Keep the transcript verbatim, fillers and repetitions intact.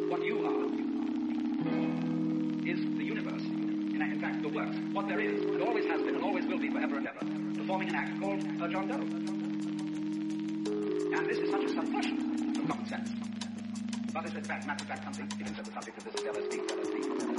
what you are is the universe. In, in fact, the works, what there is, and always has been and always will be forever and ever, performing an act called a John Doe. And this is such a subversion of common sense. But this is, in fact, matter of fact, something, even so the subject of this is L S D, L S D.